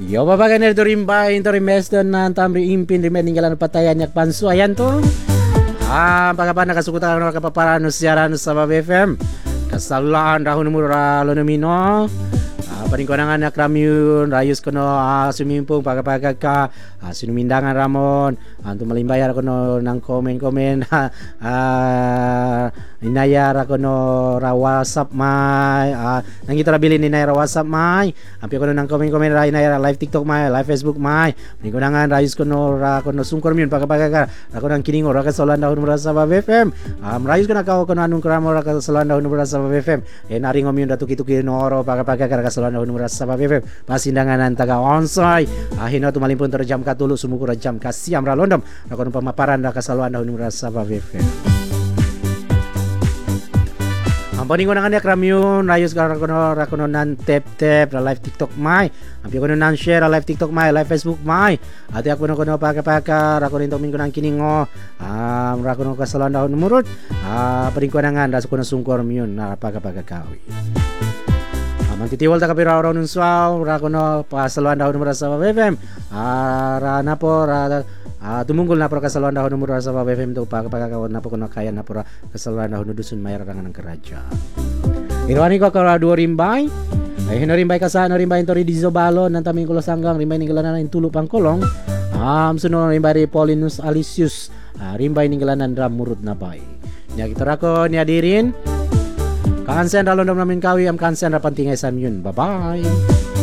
Yo babagan na rimba into rimeston na tamri impin rimeninggalan patayan yak pansu ayan to. Pagkapan nakasukutan ng kapaparano siaran sa Bab FM. Kasalaan dahon mo ra lonomino. Paring ko na nga nakramyun rayos ko no sumimpong pagkapagag ka sinumindangan ramon anto malimbayar ko no ng komen inayar ako no ra WhatsApp may nang ito bilin ni ra WhatsApp may ampi ko no ng komen ra inayar live TikTok may live Facebook may paring ko na nga rayos ko no ra ko no sungkor myun pagkapagag ako nang kiningo ra kasalan dahon mo ra sa Bab FM rayos ko na ka ko no anong kramo ra kasalan dahon mo ra sa Bab FM naring myun datuki-tuki no oro pagkapagag ra kasalan dahon sa Bab FM pasindangan ng taga onsay hino tumalimpon tor jam katulo sumuko ra jam ka siam ra londom ako nung pamaparan ra kasaluan dahon ra sa Bab FM ang paning ko na nga ramyun rayos ka ra kono nan tep ra live TikTok may ampi ko nan share ra live TikTok may live Facebook may ati ako no paka ra ko rin min ko nang kiningo ra kono kasaluan dahon murut paning ko na nga ra ko na sungkor myun na pagkapagakawi mantitiwal ta kapira araw nun swaw ra kono pasaluan dahon mo sa Bab FM ra na po ra tumunggol na po kasaluan dahon mo sa Bab FM to pagkakawon na po kuno kaya na po kasaluan dahon dusun mayarangan ng karadya irwani ko ka duo rimbay ay hinorimbay ka sa rimbay tori di Zobalo nan taming kulo sanggang rimbay ninggalan ng tulo pangkolong suno rimbay Paulinus Alicius rimbay ninggalan ng dram murud na bay nya kita ra ko ni adirin Kansen ralon namin kawi am kansen rapantingay sa yun. Bye-bye.